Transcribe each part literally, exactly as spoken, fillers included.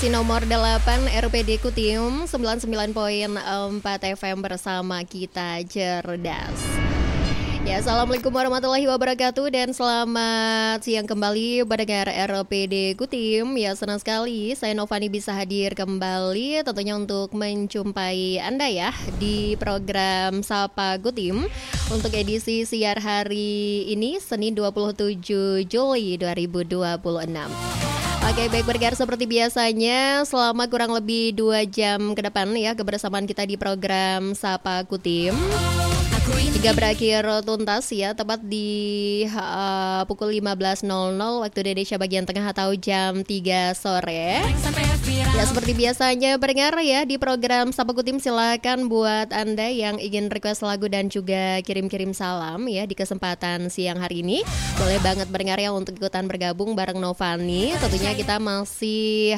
Si nomor delapan R P D Kutim sembilan puluh sembilan koma empat F M bersama kita cerdas. Ya, assalamualaikum warahmatullahi wabarakatuh dan selamat siang kembali pendengar R P D Kutim. Ya, senang sekali saya Novani bisa hadir kembali tentunya untuk menjumpai Anda ya di program Sapa Kutim untuk edisi siar hari ini Senin dua puluh tujuh Juli dua ribu dua puluh enam. Oke, baik pendengar, seperti biasanya selama kurang lebih dua jam ke depan ya kebersamaan kita di program Sapa Kutim hingga berakhir tuntas ya, tepat di uh, pukul lima belas nol nol waktu Indonesia bagian tengah atau jam tiga sore. Ya, seperti biasanya pendengar ya di program Sapa Kutim, silakan buat Anda yang ingin request lagu dan juga kirim-kirim salam ya di kesempatan siang hari ini. Boleh banget pendengar ya untuk ikutan bergabung bareng Novani. Tentunya kita masih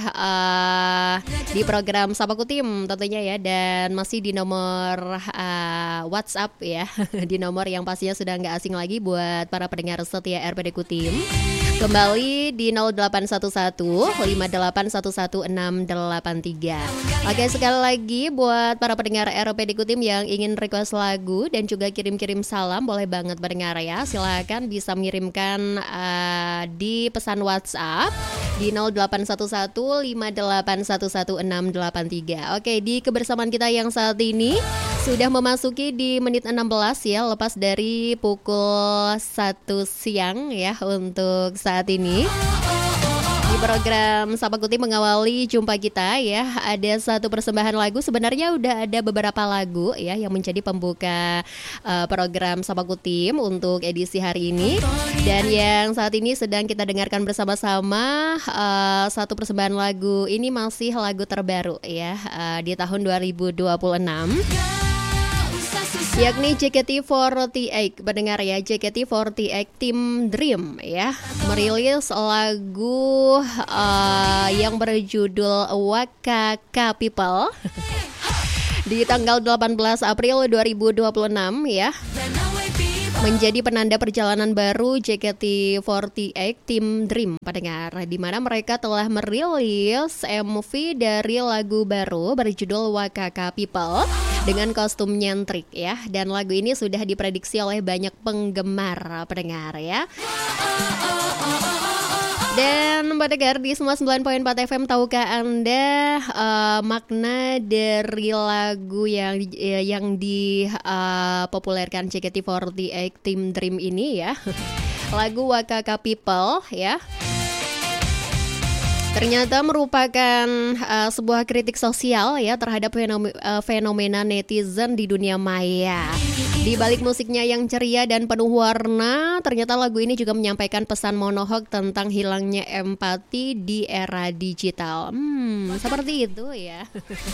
uh, di program Sapa Kutim tentunya ya, dan masih di nomor uh, WhatsApp ya. Di nomor yang pastinya sudah nggak asing lagi buat para pendengar setia R P D Kutim. Kembali di nol delapan satu satu lima delapan satu satu enam delapan tiga. Oke, sekali lagi buat para pendengar R P D Kutim yang ingin request lagu dan juga kirim-kirim salam, boleh banget pendengar ya. Silakan bisa mengirimkan uh, di pesan WhatsApp di nol delapan satu satu lima delapan satu satu enam delapan tiga. Oke, di kebersamaan kita yang saat ini sudah memasuki di menit enam belas ya, lepas dari pukul satu siang ya untuk saat ini. Di program Sapa Kutim mengawali jumpa kita ya, ada satu persembahan lagu. Sebenarnya udah ada beberapa lagu ya yang menjadi pembuka uh, program Sapa Kutim untuk edisi hari ini. Dan yang saat ini sedang kita dengarkan bersama-sama uh, satu persembahan lagu ini masih lagu terbaru ya uh, di tahun dua ribu dua puluh enam. Yakni J K T empat delapan, pendengar ya, J K T empat delapan Team Dream ya, merilis lagu uh, yang berjudul Wakaka People di tanggal delapan belas April dua ribu dua puluh enam ya, menjadi penanda perjalanan baru J K T empat delapan Team Dream pendengar, di mana mereka telah merilis M V dari lagu baru berjudul Wakaka People dengan kostum nyentrik ya, dan lagu ini sudah diprediksi oleh banyak penggemar pendengar ya. Dan pendengar di sembilan puluh sembilan koma empat F M, tahukah Anda uh, makna dari lagu yang uh, yang dipopulerkan uh, J K T empat delapan Team Dream ini ya? Lagu Wakaka People ya, ternyata merupakan uh, sebuah kritik sosial ya terhadap fenomena, uh, fenomena netizen di dunia maya. Di balik musiknya yang ceria dan penuh warna, ternyata lagu ini juga menyampaikan pesan monohok tentang hilangnya empati di era digital. Hmm, seperti itu ya.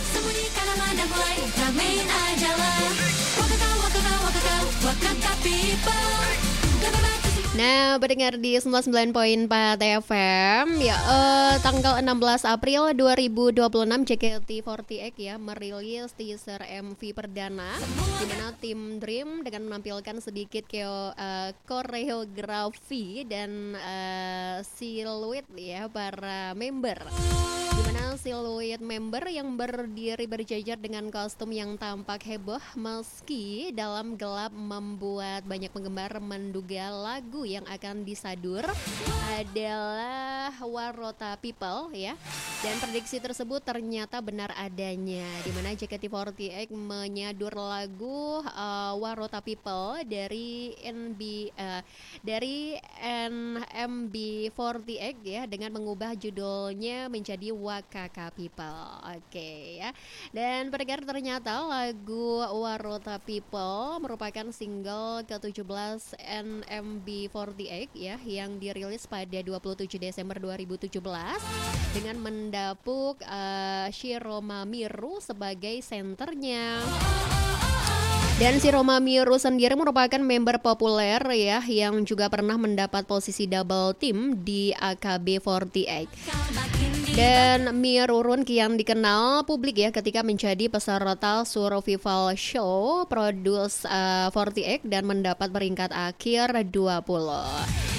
Nah, pendengar di sembilan puluh sembilan koma empat F M ya, uh, tanggal enam belas April dua ribu dua puluh enam J K T empat delapan ya merilis teaser M V perdana di mana Team Dream dengan menampilkan sedikit keo, uh, koreografi dan uh, siluet ya para member, di mana siluet member yang berdiri berjajar dengan kostum yang tampak heboh meski dalam gelap membuat banyak penggemar menduga lagu yang akan disadur adalah Warota People ya, dan prediksi tersebut ternyata benar adanya, di mana J K T empat delapan menyadur lagu uh, Warota People dari N B uh, dari N M B empat delapan ya, dengan mengubah judulnya menjadi Wakaka People. Oke ya, dan pendengar, ternyata lagu Warota People merupakan single ke tujuh belas N M B empat delapan ya, yang dirilis pada dua puluh tujuh Desember dua ribu tujuh belas dengan mendapuk uh, Shiroma Miru sebagai senternya. Dan si Roma Miru sendiri merupakan member populer ya, yang juga pernah mendapat posisi double team di A K B empat delapan. Dan Mirurun kian dikenal publik ya ketika menjadi peserta survival show Produce uh, empat delapan dan mendapat peringkat akhir dua puluh.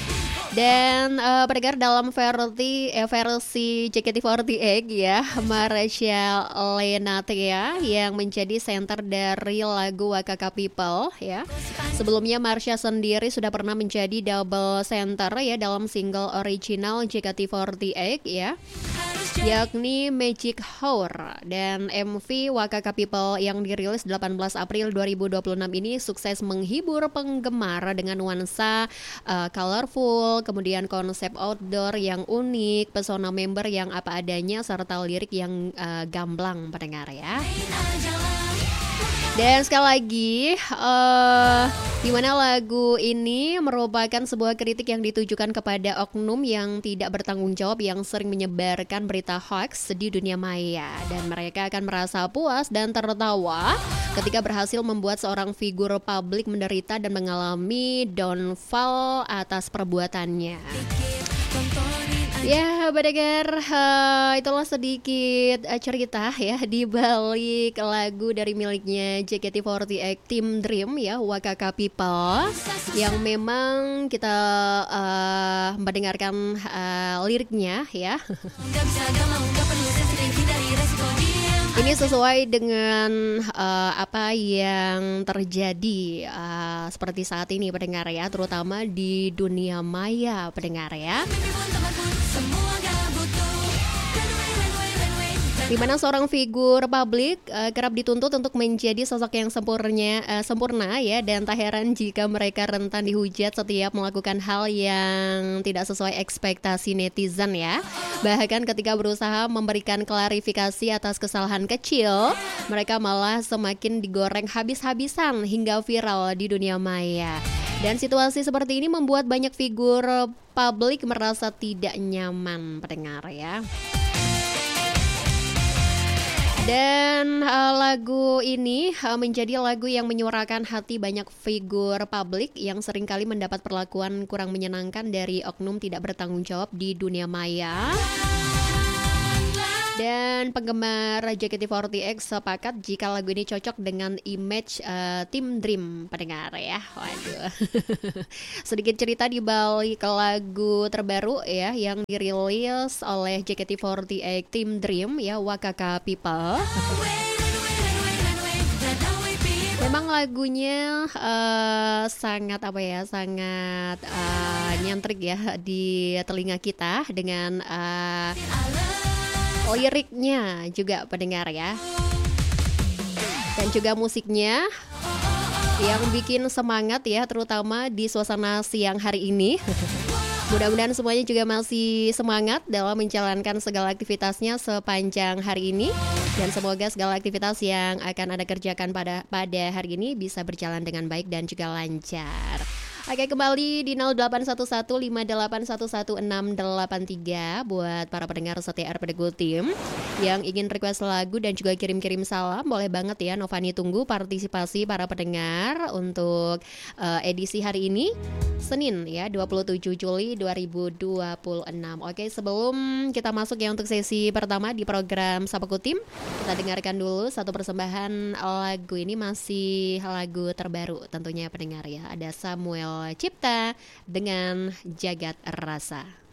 Dan uh, pendengar dalam versi eh, versi J K T empat delapan ya, Marsha Lenatia yang menjadi center dari lagu Wakaka People ya. Sebelumnya Marsha sendiri sudah pernah menjadi double center ya dalam single original J K T empat delapan ya, yakni Magic Hour, dan M V Wakaka People yang dirilis delapan belas April dua ribu dua puluh enam ini sukses menghibur penggemar dengan nuansa uh, colorful, kemudian konsep outdoor yang unik, pesona member yang apa adanya, serta lirik yang uh, gamblang pendengar ya. Dan sekali lagi, uh, di mana lagu ini merupakan sebuah kritik yang ditujukan kepada oknum yang tidak bertanggung jawab yang sering menyebarkan berita hoax di dunia maya, dan mereka akan merasa puas dan tertawa ketika berhasil membuat seorang figur publik menderita dan mengalami downfall atas perbuatannya. Ya, pendengar, uh, itulah sedikit uh, cerita ya di balik lagu dari miliknya J K T empat delapan Team Dream ya, Wakaka People, yang memang kita uh, mendengarkan uh, liriknya ya. Ini sesuai dengan uh, apa yang terjadi uh, seperti saat ini pendengar ya, terutama di dunia maya pendengar ya. Di mana seorang figur publik uh, kerap dituntut untuk menjadi sosok yang sempurna, uh, sempurna ya, dan tak heran jika mereka rentan dihujat setiap melakukan hal yang tidak sesuai ekspektasi netizen ya. Bahkan ketika berusaha memberikan klarifikasi atas kesalahan kecil, mereka malah semakin digoreng habis-habisan hingga viral di dunia maya. Dan situasi seperti ini membuat banyak figur publik merasa tidak nyaman pendengar ya. Dan uh, lagu ini uh, menjadi lagu yang menyuarakan hati banyak figur publik yang seringkali mendapat perlakuan kurang menyenangkan dari oknum tidak bertanggung jawab di dunia maya. Dan penggemar J K T empat delapan sepakat jika lagu ini cocok dengan image uh, Team Dream pendengar ya. Waduh. Sedikit cerita di balik lagu terbaru ya yang dirilis oleh J K T empat delapan Team Dream ya, Wakaka People. Memang lagunya uh, sangat apa ya, sangat uh, nyentrik ya di telinga kita dengan uh, liriknya juga pendengar ya, dan juga musiknya yang bikin semangat ya, terutama di suasana siang hari ini. Mudah-mudahan semuanya juga masih semangat dalam menjalankan segala aktivitasnya sepanjang hari ini, dan semoga segala aktivitas yang akan Anda kerjakan pada pada hari ini bisa berjalan dengan baik dan juga lancar. Oke, kembali di nol delapan satu satu lima delapan satu satu enam delapan tiga buat para pendengar setia R P D Gold Team yang ingin request lagu dan juga kirim-kirim salam. Boleh banget ya, Novani tunggu partisipasi para pendengar untuk uh, edisi hari ini, Senin ya, dua puluh tujuh Juli dua ribu dua puluh enam. Oke, sebelum kita masuk ya untuk sesi pertama di program Sapa Kutim, kita dengarkan dulu satu persembahan lagu. Ini masih lagu terbaru tentunya pendengar ya. Ada Samuel Cipta dengan Jagat Rasa.